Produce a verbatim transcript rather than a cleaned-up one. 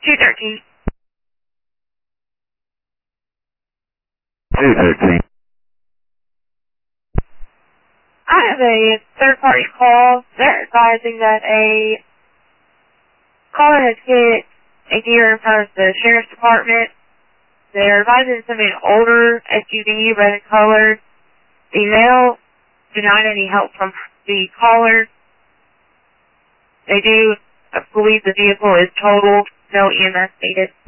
two thirteen. two thirteen. I have a third-party call. They're advising that a caller has hit a deer in front of the sheriff's department. They're advising it's an older S U V, red colored. The male denied any help from the caller. They do believe the vehicle is totaled. No E M S needed.